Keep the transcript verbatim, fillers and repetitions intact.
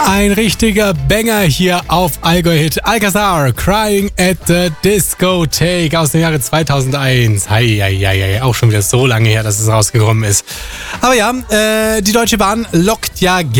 Ein richtiger Banger hier auf Allgäu Hit. Alcazar, Crying at the Discotheque aus dem Jahre zweitausendeins. Hei, hei, hei, hei. Auch schon wieder so lange her, dass es rausgekommen ist. Aber ja, äh, die Deutsche Bahn lockt ja